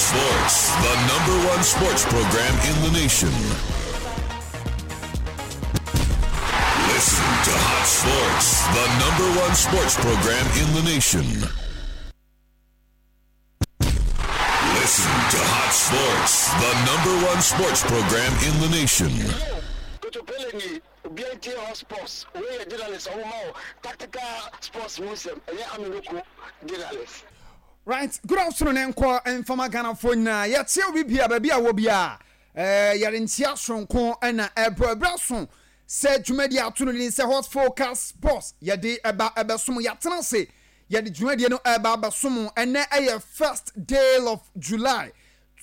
Sports, the #1 sports program in the nation. Listen to Hot Sports, the #1 sports program in the nation. Listen to Hot Sports, the #1 sports program in the nation. BNT Hot Sports, we are journalists, tactical sports museum, journalists. Right, good afternoon, Enqua and Famagana Fona. Yet, we be a baby, Wobia. Yarintia Sonko and a Brasson said to media afternoon in Hot Focus Sports. Yadi about Abasumo Yatanase. Yadi Jumediano about Basumo and a first day of July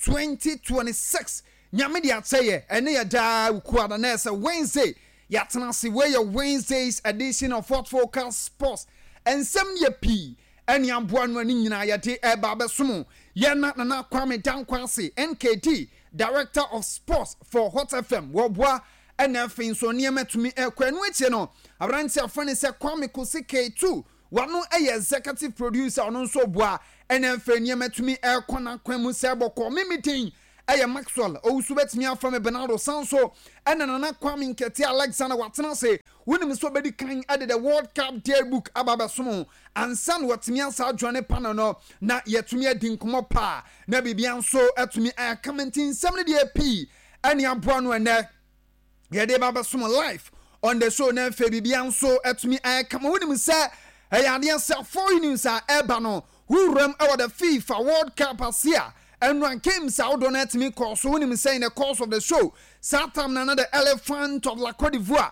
2026. Nyamidia say, and near da Quadanessa Wednesday. Yatanase, where your Wednesday's edition of Hot Focus Sports and 70 P. Any ambuan nina yate baba sumo yana nana Kwame Dankwasi NKT Director of Sports for Hot FM wobwa NFin so niema tumi kwenu eche no abranti afane se Kwame Kosi K2 wano executive producer ono so boa NFin niema tumi kwana kwemu se boko meeting Maxwell Owusu betimi afame Bernardo Sanso nana Kwame Nketi Alexander watena se wonim so bedi kan ade the World Cup Daybook ababa sumo ansan watimi ansa adwane panel no na yetumi adi nkomo pa na bibia so atumi commenting 70p ani aboa no ene yede baba sumo live on the show na fe bibia so atumi kama wonim se yade se for news eba no who ram over the FIFA World Cup asia and one came South Donate me course when him saying the course of the show. Satam nana the elephant of La Cote d'Ivoire.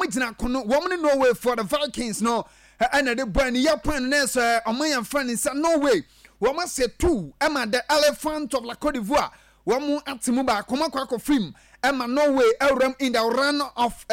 Woman no way for the Vikings no. And the brand Japan ness on my friend is no way. Woman said two. Emma the elephant of La Cote d'Ivoire. Woman Atimuba Komako film. Emma no way Elram in the run of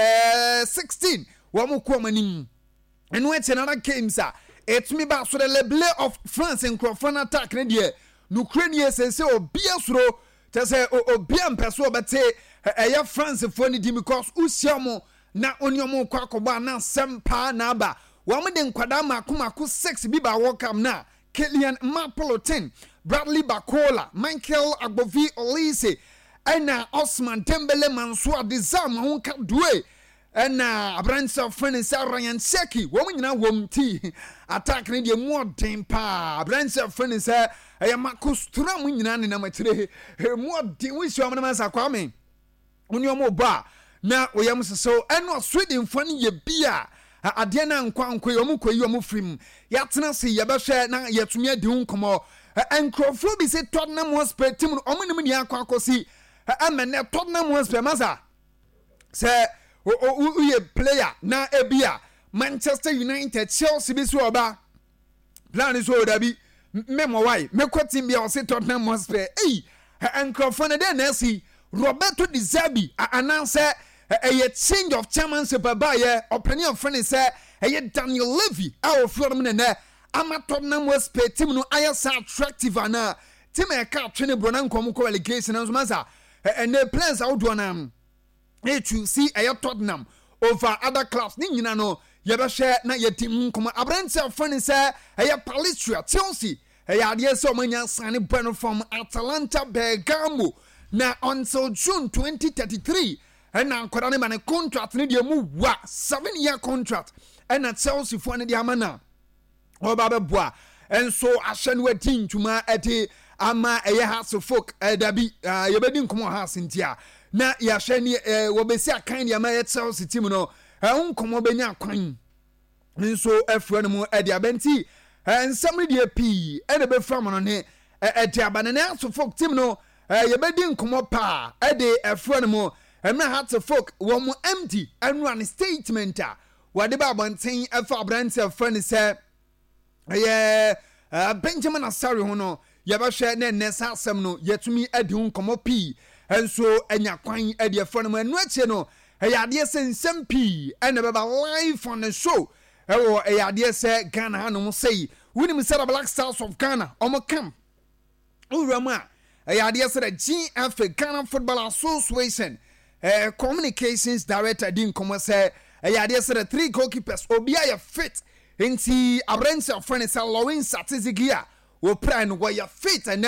16. Woman Quamanim. And when another came sir. It's me back so the Leblé of France and Crawford attack Nadia. Ukraine say obia suro te say obia mpeso bete eya France for ni di because usiamo na onyomo kwakoba na sempa na aba wa me de nkwada makomako 6 bi ba World Cup na Kylian Mbappé, Bradley Bakola, Michael Agbovi Olise ena Osman Dembele Mansour Dizam ho ka duwe ena abransa friend Ryan Seki wo nyina wom ti attack ne de mo den pa abransa friend say Marcus Thuram nyina ne na matire mo den wo hwa mo masa Kwame onyomo ba na oyam so eno Sweden fani ye bia ade na nkwankwe yo mkoyi yo mfrim yatena se ye behwe na yetumi adi nkomo enkrofo bi se Tottenham Hotspur team no omonim ni akwakosi amene Tottenham Hotspur masa se uye player na ebia Manchester United Chelsea bi so oba plan so dabi memo why mekotim bia o se Tottenham Hotspur enkrofo na de na si Roberto Di Zerbi announce a change of chairmanship by opinion of friend say Daniel Levy our from na ama Tottenham Hotspur team no ayasa attractive ana team e ka twene bronan kom ko relegation and so and the plans out do na to see Tottenham over other clubs ni nyina no ye be share na ye team kom abrante friend say Palistria Chelsea ade so manya sane brand from Atalanta Bergamo na until June 2033 and now Korane man contract ni de mu wa 7-year contract and na Chelsea for ne de amana oba boa and so ahye we tin tuma eti ama house folk dabi ye bedi nkomo house ntia na ya hye ni wo besi akan de ama Chelsea team no nkomo benya kwan nso afro no mu edi abenti nsam de pi e be from no ne eti abanane house folk team no ye bedi nkomo pa edi afro no mu emna hat folk wo mu empty and run statement wade ba bonten afa brand friend say Benjamin Asari ho no ye ba hwe na nesa asem no yetumi adi nkomo pi enso anya kwan adi afro no anu ache no ade sensem pi ene be ba live on the show ade se Ghana hanu say woni say Black Stars of Ghana omo kam urama ade se the GF Ghana Football Association communications director din komo say ade se the 3 goalkeepers obia fit Inti Abrense of friend is Lawrence Satizigia will plan where your feet and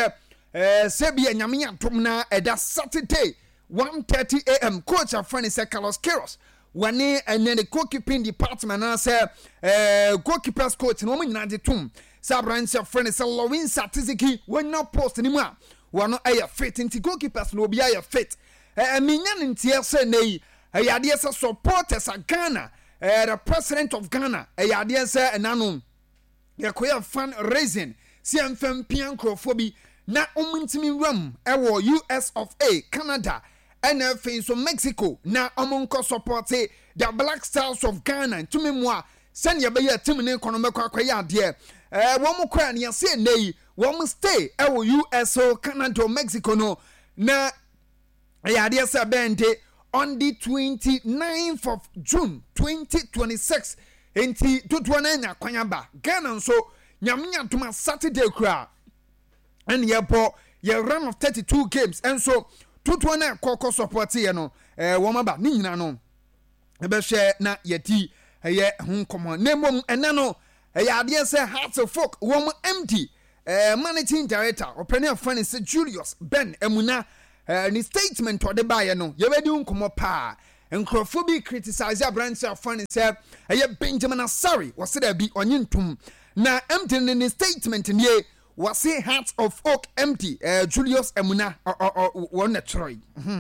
sebi nyame atom na eda Saturday 1:30 a.m. coach a friend is Carlos Queiroz wane ene the goalkeeping department na say goalkeepers coach no nyina de tom sabranche friend is Lawin Satiziki when no post ni mu a wano aye fit nti goalkeepers no obi aye fit minya ntie se nei ayade se supporters a Ghana the president of Ghana ayade se enano yakoya fan raising CMFM piankrofobia na omintimi ram ewo US of A Canada NFA so Mexico na omonko support the Black Stars of Ghana tumi mu a sene be ya team ne kono mekwa kwaye ade wo mo kwa ne se nei wo mo stay ewo US o Canada Mexico no na ya ade se bende on the 29th of June 2026 enti tutuo na nya kwanyaba Ghana nso nyamnya tuma Saturday kura and ye run of 32 games and so tutuo na koko support ye no wo ba ni nyina no e be hwe na yeti ye hunkomo nemom ene no ya ade se Hearts of Folk wo empty managing director operating finance Julius Ben Emuna ni statement to the buyer no ye be di hunkomo pa nkrofo bi criticize branch of finance ye Benjamin Asari wo se da bi onyintum na empty ni statement ni was say Hearts of Oak empty Julius Emuna one Troy.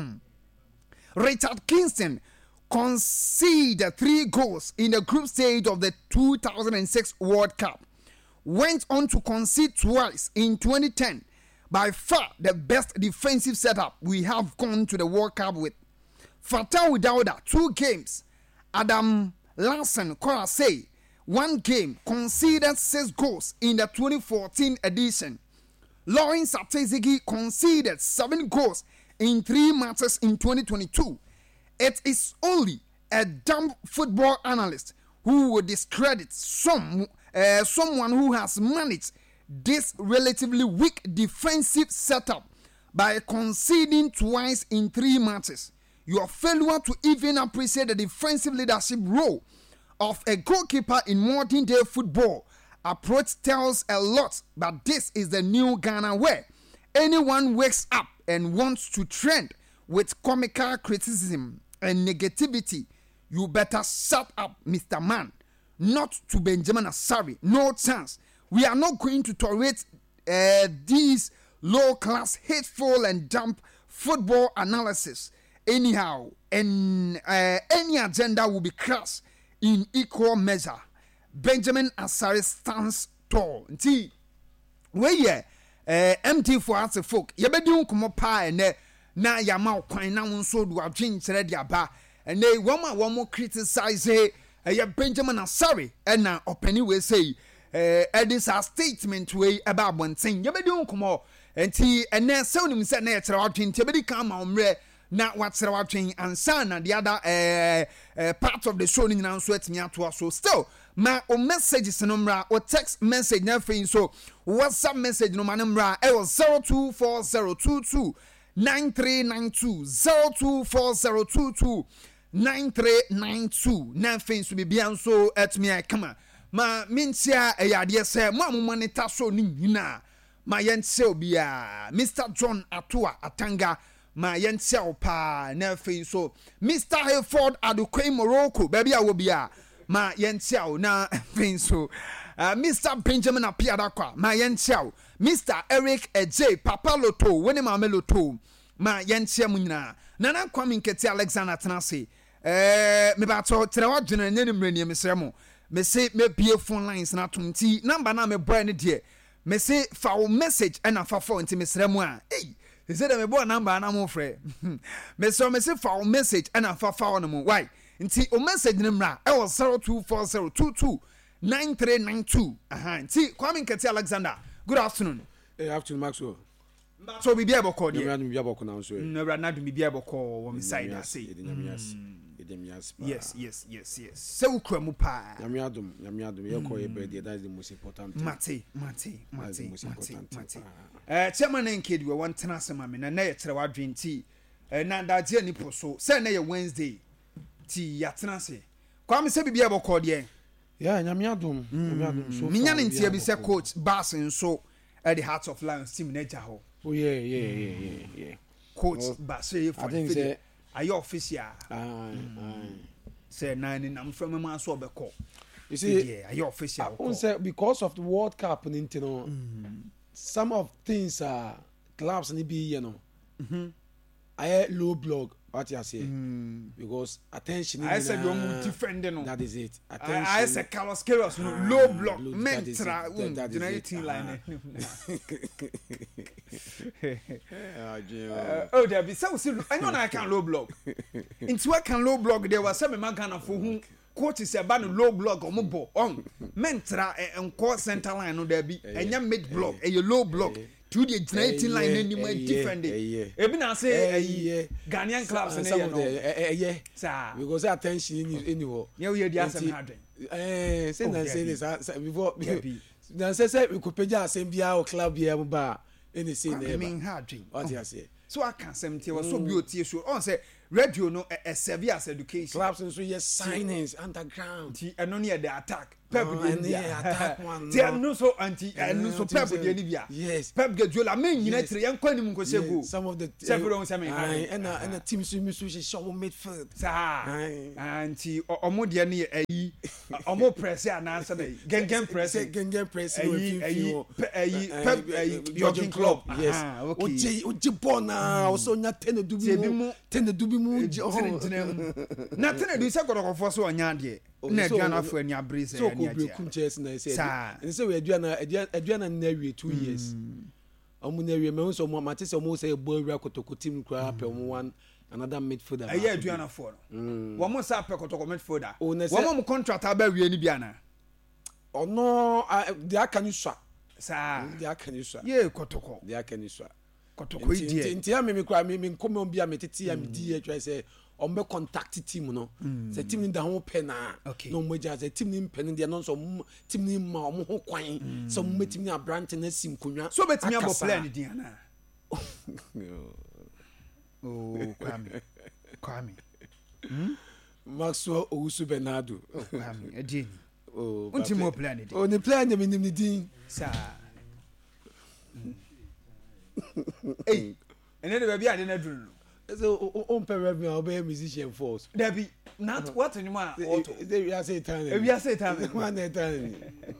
Richard Kingston conceded 3 goals in the group stage of the 2006 World Cup. Went on to concede twice in 2010. By far the best defensive setup we have gone to the World Cup with. Fatau Dauda 2 games. Adam Larsen Korase 1 game, conceded 6 goals in the 2014 edition. Lauren Satezigi conceded 7 goals in 3 matches in 2022. It is only a dumb football analyst who would discredit someone who has managed this relatively weak defensive setup by conceding twice in 3 matches. Your failure to even appreciate the defensive leadership role of a goalkeeper in modern day football approach tells a lot, but this is the new Ghana where anyone wakes up and wants to trend with comical criticism and negativity. You better shut up, Mr. Man. Not to Benjamin Asari, no chance. We are not going to tolerate these low-class, hateful and dumb football analysis. Anyhow, and any agenda will be crushed in equal measure. Benjamin Asari stands tall. Nti we MT for Hearts of Folk. Ye be di nkomo pa ene na yama okwan na wonso do adwen kire dia ba. Ene womo criticize ye Benjamin Asari na opani we say this a statement we about bonten. Ye be di nkomo enti ene se onim se na ye kire adwen nti be di kan ma omre na watsere watwen ansa na the other part of the show ni na nso atimi ato so still ma o messages no mra o text message na fin so WhatsApp message no manamra e was 024022 9392 024022 9392 na fin so bibia nso atimi akama ma mintia eyade se mo monitor so ni nyina ma yense obia Mr. John Atua Atanga ma yentia pa na fin so Mr. Hayford Adukwei Morocco baby awobia ma yentia na fin so Mr. Benjamin Apiadakwa ma yentia Mr. Eric Ej Papa Loto woni ma Meloto ma yentia munyina Nana Kwame Nketi Alexander Tenase me ba to trewa dwene ne mreni mesremo me say me bie phone lines na tumti number na me boy ne de me say fa o message and fa phone nti mesremo a he said me boy number na mo frɛ me say fa o message and fa on mo why nti o message ne mra e was 024022 9392 nti Kwame Nketi Alexander good afternoon. Hey, afternoon Maxwell. So we be able call you. We be able call now so. No, we not be able call one side I say. Yes. So kremu pa. Nyamiadum. You call your birthday. That is the most important thing. Mate. Chairman Nkedi we want tenase mame na na ye kire wadwen ti. Na ndaje ani poso. Say na ye Wednesday. Ti ya tenase. Kwa me say be able call there. Yeah, nyamiadum. So. Minya ntia bi say coach Bass nso at the Hearts of Lions team nature ho. Oh yeah. Coach Basse for the are you official? Say 9 I'm from my so beko. You see, are you official? Because of the World Cup in some of things are clubs and be I had low block. What you say? Because attention. I said you're defending. That is it. Attention. I said Carlos Queiroz, low block, mentra, generating line. Oh, there be so. I know I can low block. Into I can low block. There was some man can for whom coach is about low block or mobile on mentra and court center line. No, there be and your mid block, a low block. To the generating line anymore defending. Even I say Ghanaian clubs and some of the because attention anywhere. Yeah, we are the answer. Say this before. Then say we could pay us NBA club here bar any scene. I mean hard drink. What you say? So I can't say it was so beautiful. So on say radio no a severe education. Clubs and so yes signings underground. And only the attack. Pep attack one. They are no so anti and no so Pep the Libya. Yes. Pep get you la main United young Quanim go say some of the several and a team switch show midfield. And Omodia ni Omo press and answer the Gengen press Pep jogging club. Yes. Ojibona also not 10 to do mu nothing to do say go for so anya de na aduana for anya breeze so ko brekum chess na say and say we aduana na wie 2 years omu na wie me so mo mate say mo say bo awia kotoko team kra pe mo one another midfielder aye aduana for wo mo say pe kotoko midfielder wo mo contract aba wie ni bia na ono de aka ni swa sa de aka ni swa ye kotoko de aka ni swa kotoko idie ntia me kwa me nkomo bia metete ya medi atwa say ombe contact team no say team ni da ho pe na no moja say team ni pe ni de no so team ni ma omo ho kwan so mo team ni abrant na sim konwa so betimi abo plan di ana oh kwame Maxwell Owusu Bernardo kwame edini oh unti mo plan di oh ni plan ni nim ni din sa hey and then baby I didn't do so on per revenue musician force there be not what anymore we are say time one time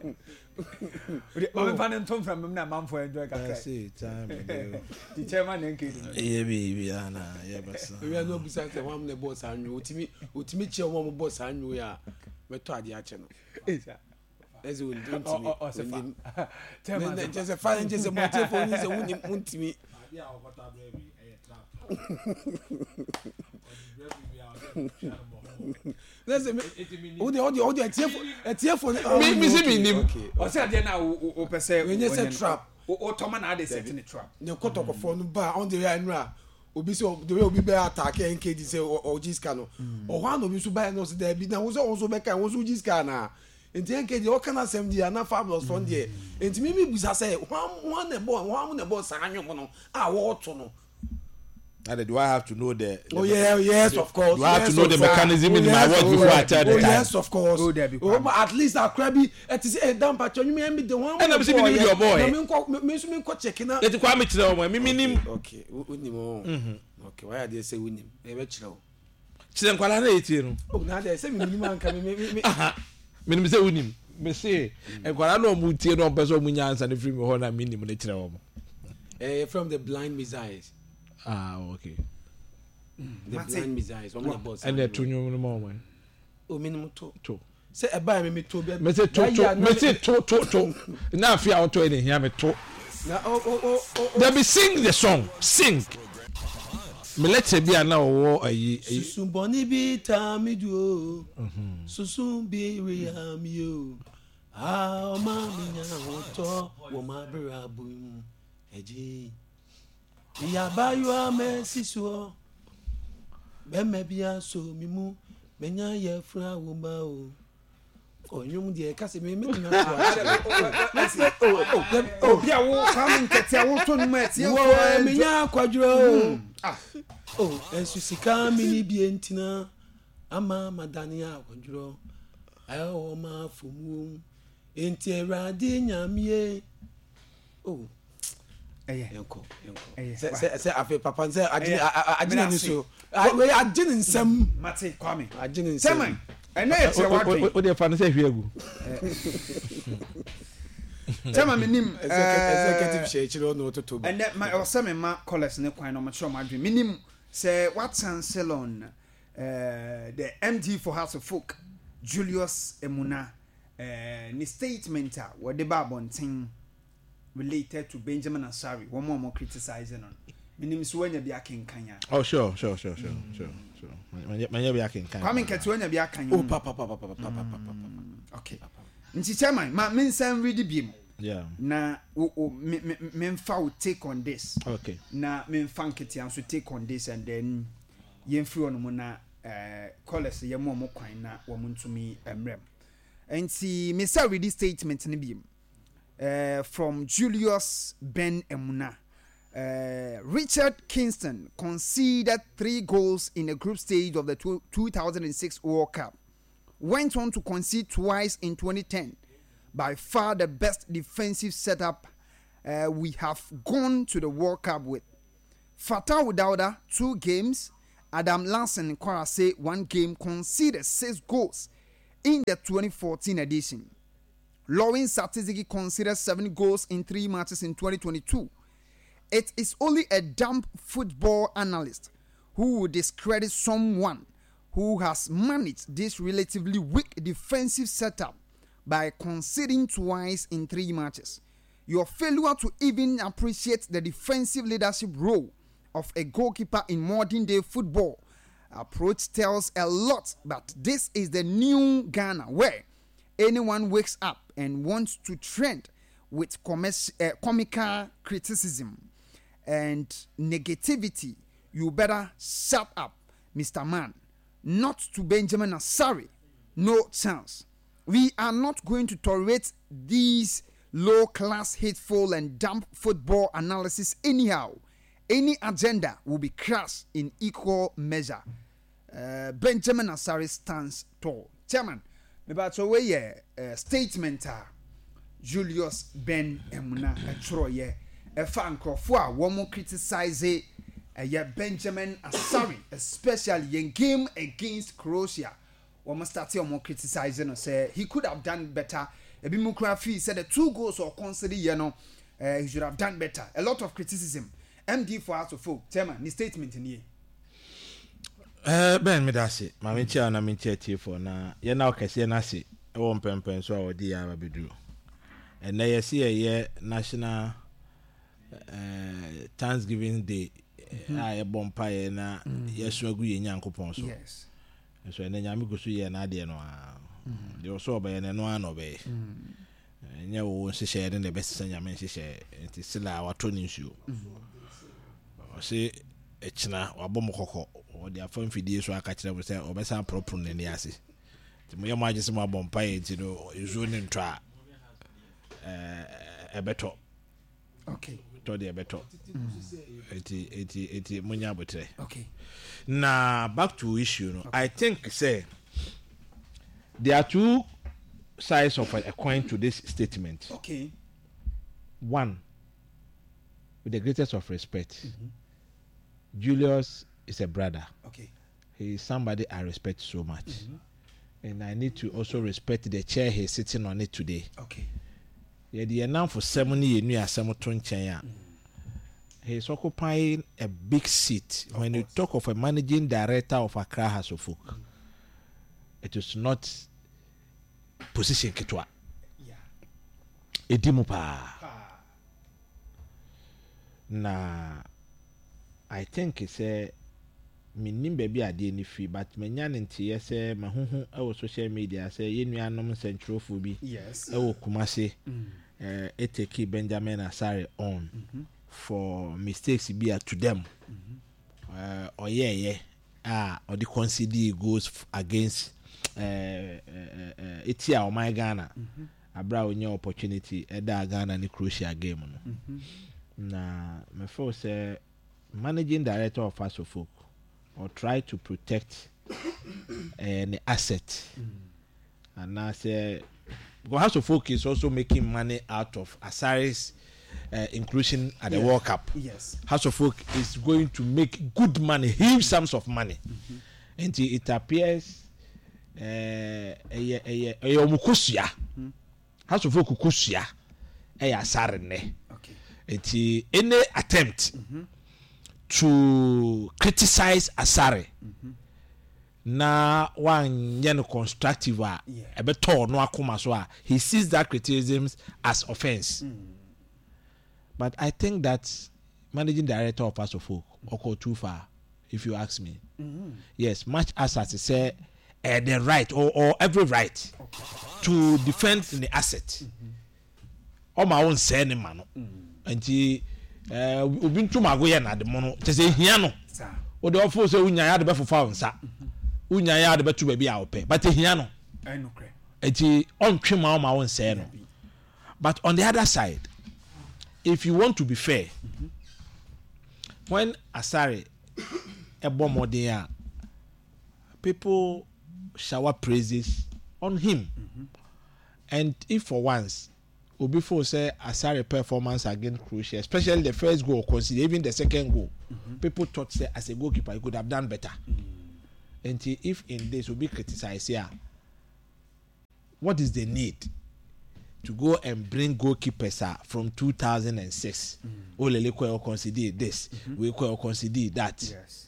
we find them from na man for enjoy ka say time the chairman nke yeah baby ana yeah basa we are no busa say one the boss anwo otimi che one boss anwo ya meto ade a che no as we don't me chairman just a fine just a motive for this untimi yeah what baby listen all the ETF for me see me o say dey na o pese when you say trap o to man na dey set in trap the kotoko for no bar on the way anura obi say the way obi be attack NKD say o Jiska no o one obi so buy no say there be na wo so be kan wo so Jiska na enti NKD o kana sem dia na fabulous from there enti me busa say one na ball sanyo no a wo to no. And do I have to know the oh yeah, yes, of course. Do I have to know the mechanism in my work before I tell the time? Yes, of course. At least I crabby. It is a damn patch. You mean the one? And I'm saying with your boy. Me checking out. Let it come to me. Me okay. Okay. Why are they say we him? Ebe chiro. Chire nkwala na etiro. Oh, na they say me man kan me. Aha. Me say we him. Me say nkwala no mu tie no person mu nyansa ne free me ho na me nim na chire wo. From the blind missiles. Ah, okay. The blind missiles. One of the boss. And the two new more. Oh, minimum two. Say a buy me two. Me say two. Now fear out to any hear me two. There be sing the song. Sing. Me let it be now war a Susumboni be tamidu. Susum be ream you. Ah, mamma, water, woman, brabum. Eji. Yaba you are mercy so. Ben maybe I saw me moo. Menya ye fra woma o. Oh, you dear Cassie me making oh, yeah, come and get your own met. You are Menya quadro. Oh, and Susika mini bientina. Ama Madania quadro. I owe my fumu. Intera dinya me. Oh. Yanko. Say afi papa say agina ni so. We agina nsam. Mate Kwame. Agina nsam. Seman. Ena e che wadwe. O de fa no say hwiegu. Seman minim executive share no to. And my o semen ma collect ne kwan no matro madwe. Minim say Watson Salon the MD for House of Folk Julius Emuna ni statement what the babontin related to Benjamin Asari one more criticizing on minim so wanya bia kenkanya. Oh sure. Manya bia kenkanya. Kwame Ketu wanya bia kanya. Oh papa. Okay. Nti chairman ma mensan read biem. Yeah. Na memfa will take on this. Okay. Na memfa nketi anso take on this and then yemfiri ono mo na college yemo mo kwan na wo ntumi emrem. Nti me say read this statement ne biem. From Julius Ben Emuna. Richard Kingston conceded 3 goals in the group stage of the 2006 World Cup. Went on to concede twice in 2010. By far the best defensive setup we have gone to the World Cup with. Fatah Udauda 2 games. Adam Lanson Kwarase 1 game, conceded 6 goals in the 2014 edition. Lauren Satizigi conceded 7 goals in 3 matches in 2022. It is only a dumb football analyst who would discredit someone who has managed this relatively weak defensive setup by conceding twice in 3 matches. Your failure to even appreciate the defensive leadership role of a goalkeeper in modern day football approach tells a lot, but this is the new Ghana where anyone wakes up and wants to trend with comical criticism and negativity. You better shut up, Mr. Man. Not to Benjamin Asari. No chance. We are not going to tolerate these low-class, hateful and dumb football analysis anyhow. Any agenda will be crushed in equal measure. Benjamin Asari stands tall. Chairman, about so way statement Julius Ben Emuna Troye a fan crofwa one more criticize Benjamin Asari, especially in game against Croatia. One must start more criticizing and say he could have done better. Ebimukrafi said the 2 goals or consider he should have done better. A lot of criticism. MD for House of Folk. Chairman, the statement in here. Ben Medasi, my chair and I'm chair for now. You're now Cassianasi, a 1 pen so our dear Abidu. And now you see a year national Thanksgiving Day. I bomb pie na yes, we agree in Yankopon. Yes. So then Yamigo see an idea no. They were so by an one obey. And you won't share in the best senior men share. It is still our tuning shoe. Say, Echna or Bomoko or their phone videos so I catch them with say, or better proper than the assy. The more majesty my bomb pie, you know, is running try a better. Okay. Todi a better. 80 Munya Botre. Okay. Now back to issue. No, I think say there are 2 sides of a coin to this statement. Okay. One, with the greatest of respect, Julius is a brother. Okay. He is somebody I respect so much. And I need to also respect the chair he's sitting on it today. Okay. Yeah, the announcement for 7 years, he's occupying a big seat. When you talk of a managing director of Accra House of Folk, it is not position kitwa. Yeah. Edimupa. Na I think it's a minim baby ade ni free, but menya nti say mahuhu e social media say yenuanom centrofo bi. Yes. E wo Kumase eteki Benjamin Asari on for mistakes be to them. Or or the concede goes against Etia or my Ghana. Abra onye opportunity eda Ghana ni Croatia game no. Na me feel say managing director of House of Folk or try to protect an asset. And I say House of Folk is also making money out of Asari's inclusion at the World Cup. Yes. House of Folk is going to make good money, huge sums of money. And it appears omukusua. House of Folk kukusua asarene. Okay. Any attempt to criticize Asare na one yen constructive a better no akoma so he sees that criticism as offense. But I think that managing director of House of Folk go too far, if you ask me. Yes, much as I say the right or every right to defend the asset. On my own saying man. And he been to my way na the mono to say hiano. O the ofo say unya ya de be fofa nsa. Unya ya de be to baby a ope. But hiano. I know kre. And he on twema on my own say no. But on the other side, if you want to be fair, when Asare a bomb people shower praises on him. And if for once before say Asare performance against Croatia, especially the first goal, consider even the second goal, people thought say as a goalkeeper he could have done better. And if in this will be criticized here, what is the need to go and bring goalkeepers from 2006? Olele ko consider this, we ko consider that. Yes.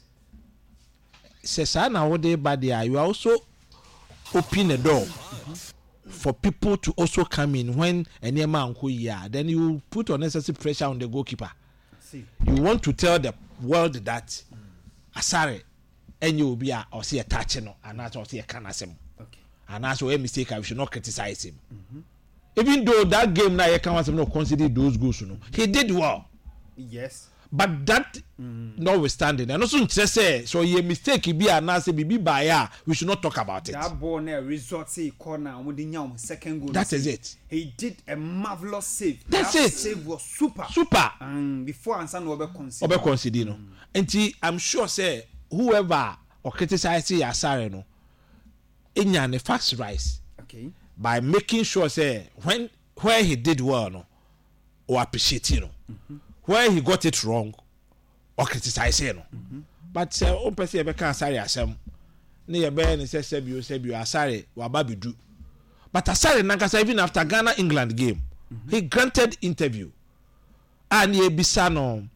Say na what they bad there, you also open the door. For people to also come in when any man who then you put unnecessary pressure on the goalkeeper. You want to tell the world that Asare and you will be or see a touching and not or see a canasem. Okay. And that's a mistake. I should not criticize him. Even though that game now you can't not consider those goals, he did well. Yes. But that notwithstanding, and also say so a mistake be and say be by we should not talk about it. That ball near resort say corner with second goal. That is it. He did a marvelous save. That's that it. Save was super. Before Ansan Obe consider. And I'm sure say whoever or criticize Asare no, in the facts rise. Okay. By making sure say where he did well no, or appreciate no. Where he got it wrong or criticize him. But say on person e be kan Asare asem na ye be ni say Sebio Asare wa babidu. But Asare nankasa even after Ghana England game, he granted interview. And ye bisa no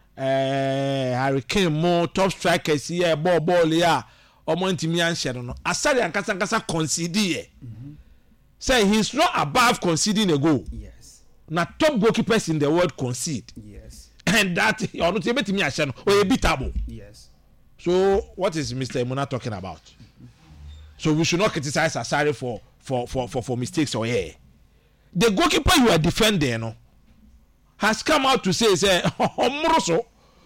Hurricane more top strikers here ball here omo ntimi anhye no. Asare ankasa concede. Say he's not above conceding a goal. Yes. Now top goalkeepers in the world concede. Yes. And that or not able to me or a beatable. Yes. So what is Mr. Emuna talking about? So we should not criticize Asare for mistakes or yeah. The goalkeeper you are defending has come out to say Omroso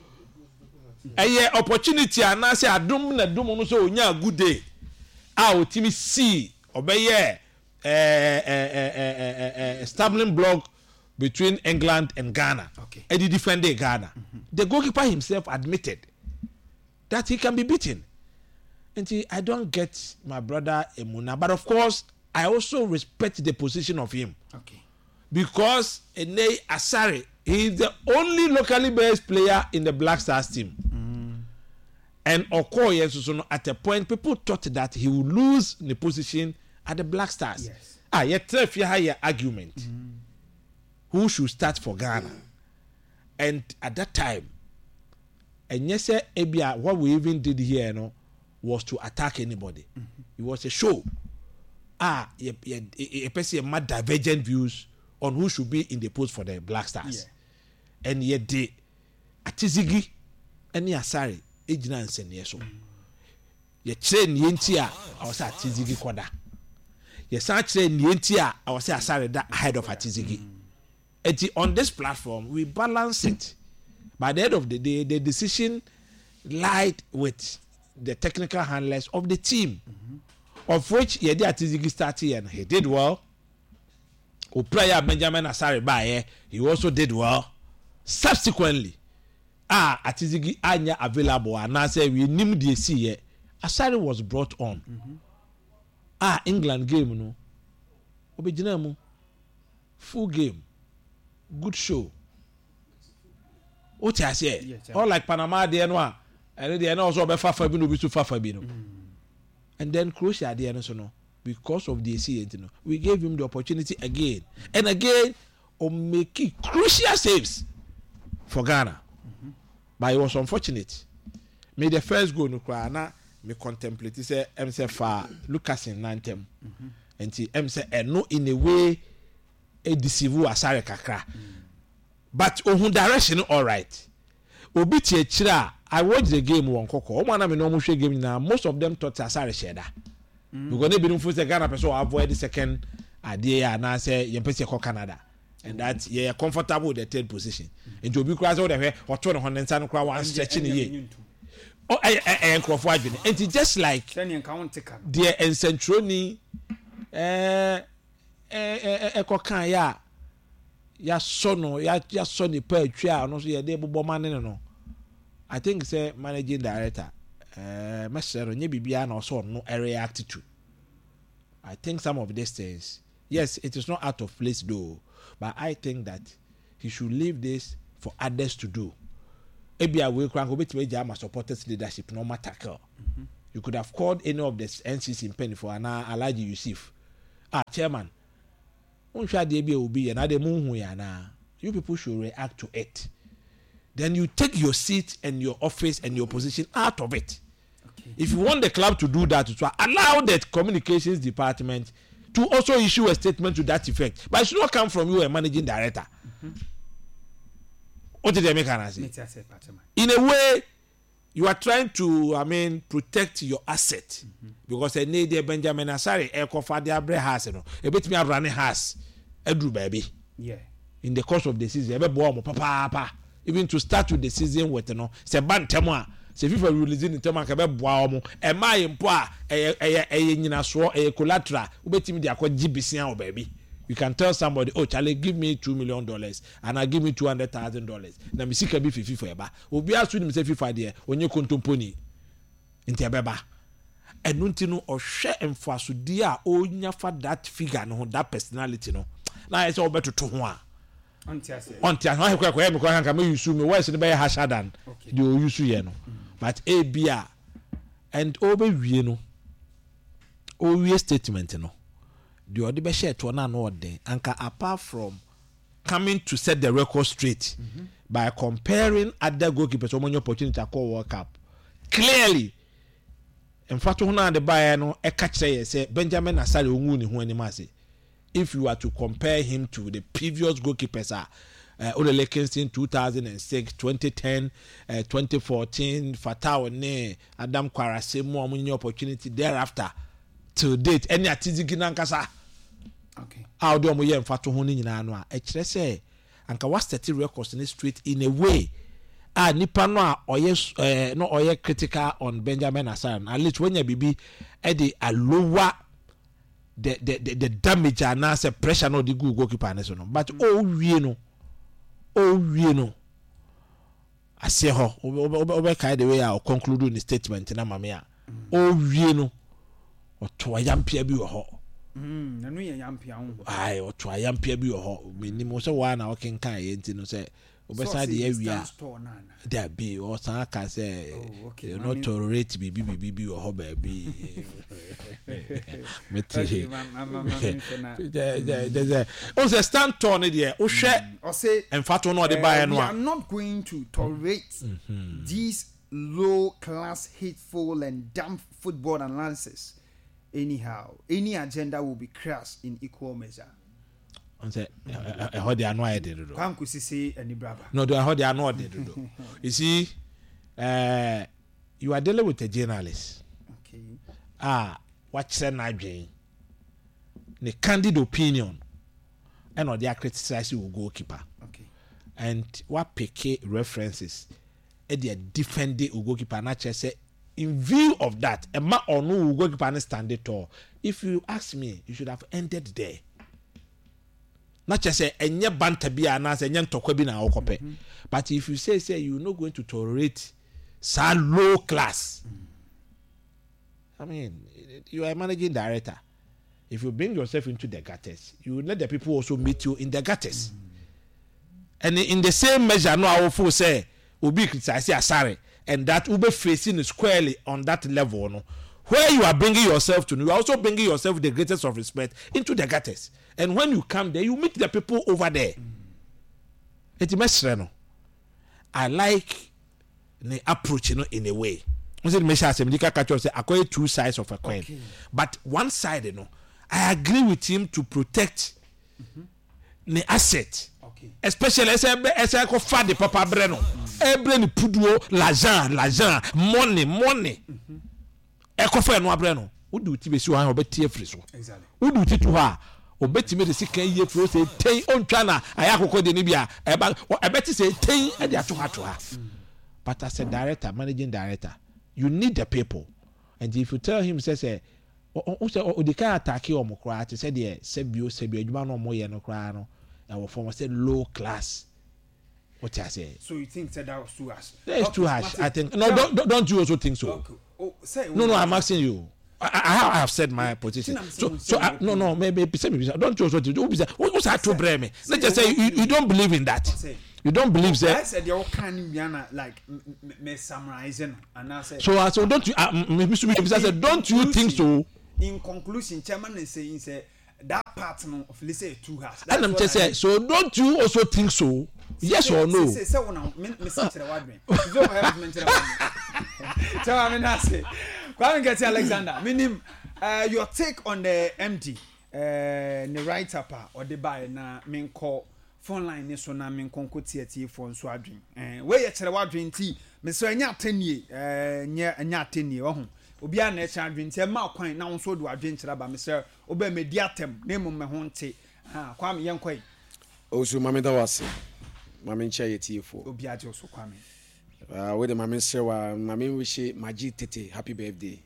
a opportunity and I say adum na dum no so onya good day. Timi see obey stumbling block between England and Ghana. Okay. And he defended Ghana. The goalkeeper himself admitted that he can be beaten. And I don't get my brother Emuna, but of course I also respect the position of him. Okay. Because Ene Asare, he is the only locally based player in the Black Stars team. And Okoye, at a point, people thought that he would lose the position at the Black Stars. Yes. Yet if you have your argument, who should start for Ghana? And at that time, and yes, Ebia, what we even did here, was to attack anybody. It was a show. A person had divergent views on who should be in the post for the Black Stars. Yeah. And yet the Atizigi and Asare, ignorance and yes. You train Yentia, I was at Atizigi Koda. You train Yentia, I was at Asare that ahead of Atizigi. And on this platform, we balance it. By the end of the day, the decision lied with the technical handlers of the team, of which Yedi Atizigi started and he did well. Player Benjamin Asare Baye, he also did well. Subsequently, Atizigi Anya available and I say we nim the see Asare was brought on. England game no. Obejinamu full game. Good show. What I say? All like Panama, the Noa, and they are also be Fafa Bino, Fafa Bino. And then Croatia, the no, because of the AC, we gave him the opportunity again and again of making crucial saves for Ghana. But it was unfortunate. May the first goal no cry na me contemplate say say for Lucas in Nantem. And he say no in a way a deceive asare kakra. But ohun direction all right. Obi tie chira I watched the game one koko. O man na me no mo hwe game na most of them thought asare sheda. Because they be no say Ghana person avoid the second idea na say yempese ko Canada. And that yeah comfortable with the third position. And to be cross all the way or 200 no cry one stretching ye. Oh I crofo adwene. And it's just like the encentroni ekokan ya sono ya soni pa atwa no so ye de bobo mane no. I think say managing director mesero nye bibia na so no react to. I think some of these things, yes, it is not out of place though. But I think that he should leave this for others to do. Ebia we crank obet meja ma supporters leadership no matter. You could have called any of the NCC in Penny for Alhaji Yusuf. Chairman. Unsha de be obi na de munhu ya na. You people should react to it. Then you take your seat and your office and your position out of it. Okay. If you want the club to do that, to allow the communications department to also issue a statement to that effect, but it should not come from you, a managing director. What did they make an say? In a way, you are trying to, protect your asset because a need Benjamin Asare, Eko Fadi Abre has, a bit me a running has, Edru baby. Yeah. In the course of the season, papa, even to start with the season with say bantamwa. Se FIFA releasing the tema kabe boa omo e mai mpo a nyina so collateral ubetimi de akwa gibisia o baby. You can tell somebody, oh Charlie, give me $2 million and I give me $200,000 na mi sika bi FIFA eba obi asu ni se FIFA de onye kontomponi nti ebeba enu nti no ohwe emfaso di a onya fa that figure no that personality no na e se obeto ho a ontia no hekwa me kwa hanka me yusu me why se be hashadan de o yusu ye no. But ABA and over wie no o wie statement no the odi be share to na no den anka apart from coming to set the record straight by comparing other goalkeepers who opportunity to call World Cup clearly in fact ho na de buy no e ka kire say Benjamin Asare onwu ni ho anima say if you are to compare him to the previous goalkeepers Ole Kingston 2006, 2010, 2014, Fatah ne Adam Kwarase mo amunye opportunity thereafter to date any atizigi nankasa. Okay. How do mo ye mfato ho ni nyina no a e kire say anka was 30 records in street in a way nipa no a oye no oye critical on Benjamin Asare at least when you bibi e dey lower the damage and answer pressure no the good goalkeeper ne so no but wie no ase ho obe kai the way I conclude in the statement na mame a wie no oto ayampia bi wo ho na no yampia ho ai oto ayampia bi wo ho menimo so wa na okenkan ye ntino say obesa de awia there be or san ka say you not tolerate bibi wo ho ba bi meti there's a stand turn there o hwe o say enfato no de buy no I'm not going to tolerate these low class hateful and dumb football analysis anyhow. Any agenda will be crushed in equal measure. On say how they are no I did do. Kan ku sisi ani braba. No, they how they are not did do. You see you are dealing with a journalist. Okay. What say na dwen. The candid opinion and they are criticizing the goalkeeper. Okay. And what pick references they are defending the goalkeeper na say in view of that a man or no goalkeeper stand it all. If you ask me, you should have ended there. Not just say enye banter bia na say enye ntokwa bi na okope. But if you say you're not going to tolerate so low class. I mean, you are a managing director. If you bring yourself into the gutters, you let the people also meet you in the gutters. and in the same measure no I will for say obi criticize Asare and that will be facing squarely on that level no where you are bringing yourself to, you are also bringing yourself with the greatest of respect into the gutters. And when you come there, you meet the people over there. It's no. I like the approach, in a way. I say two sides of a coin, but one side, I agree with him to protect the asset, especially as I go for the Papa Breno, every puduo, l'argent, money. Ekofa no abreno wo do ti be si wan obeti afri so exactly wo do ti to ha obeti me de sika ye fro say ten ontwa na aya akoko de ni bia ebeti say ten e de ato ha but as a director, managing director, you need the people, and if you tell him say o de ka attack o mo kra ti say de sebio adwuma no mo ye no kra no e wo form say low class. What I say? So you think that was too harsh? It's too harsh. I think no. Don't you also think so? Okay. Oh, say, no. I'm asking you. I have said my position. No. Maybe don't you also think? What's that to blame me? Let's just say you don't believe in that. You don't believe that. I said you're kind of like me summarizing, and I said. So don't you? Mr. I said, don't you think so? In conclusion, chairman is saying that part of let's say too harsh. And I'm just saying. So don't you also think so? Yes or no? Say one. Me say the word me. You don't have mention about. So I mean I say, Kwame get Alexander. Meaning, your take on the MD, the write up or the buy na me call phone line ni so na me konko tie phone so adwen. Where you chere wadwen ti, me so anya 10 ye, anya 10 ye ho. Obi a na echa adwen ti ma kwan na won so do adwen chere ba me say oba me di atem na emu me ho nte. Kwame yenkoi. Osu mame da wase. Mame ncha ye tie fo. Obi a je so Kwame. With the mame sewa mame wish Maji Tete happy birthday.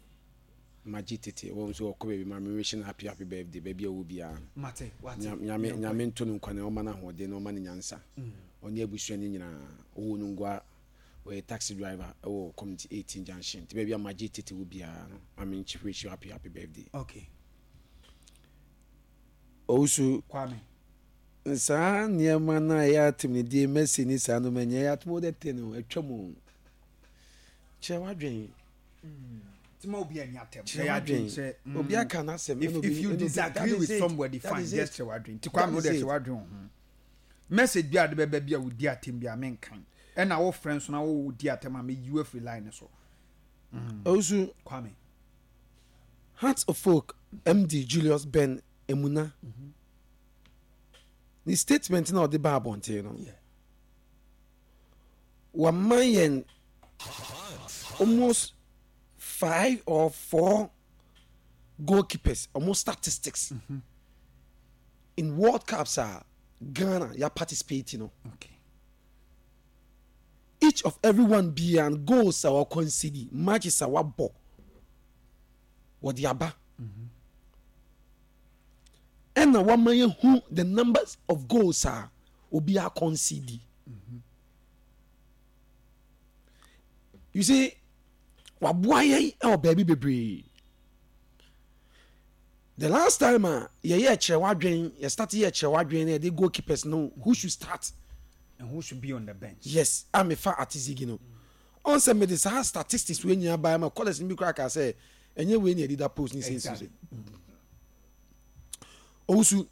Maji Tete so ko baby mame wish happy birthday baby obia. Mate what? Nyame ntonu nkwane o mana hode no mana nyansa. Oni abusua ni nyina owo nungwa we taxi driver o community 18 junction. Ti baby Maji Tete obia mame nchi wish happy birthday. Okay. Osu Kwame sa niema na ya timni di mesi ni sa no menye ya tmo de tenu atwam che wadwen tmo obi ani atem ya dwen say obi aka na sem if you disagree with somebody fine just che wadwen ti kwa me de che wadwen message bi ade beba bia wodi atem bia men kan e na wo friends na wo wodi atem am you every line so ozu Kwame Hearts of Folk MD Julius Ben Emuna the statement now the Bible Wamayen almost 5 or 4 goalkeepers, almost statistics in World Cups are Ghana ya participating. Okay. Each of everyone beyond goals our concede matches our ball. What the aba. And now one man who the numbers of goals are will be a concede. You see, why oh baby. The last time you started the goalkeepers know who should start and who should be on the bench. Yes, I'm a far artisan. On some of the statistics when you buy my college in Bucraca say, and you win that post. Exactly. Also,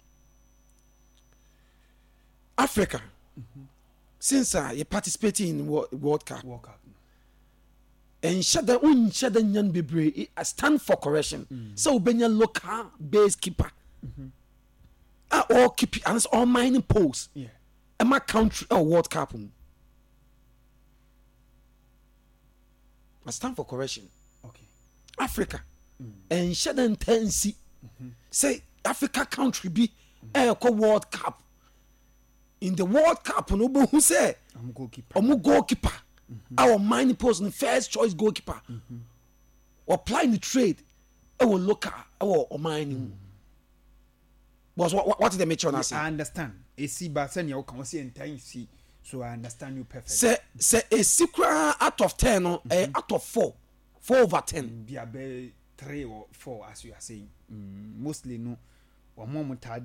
Africa, since you participate in World Cup, and shada nyan bebre stand for correction. So benya local base keeper, all keep and all mining posts. Yeah, and my country World Cup. I stand for correction. Okay, Africa, and shada intensi say. Africa country be World Cup. In the World Cup, no one who say I'm goalkeeper. Our mining post and first choice goalkeeper. Or applying the trade, our local, our mining. What did they mention? I understand. A see, but send your can see and time see. So I understand you perfectly. Say a secret out of 10 or out of 4 over 10. Be a 3 or 4 as you are saying. Mostly no. One moment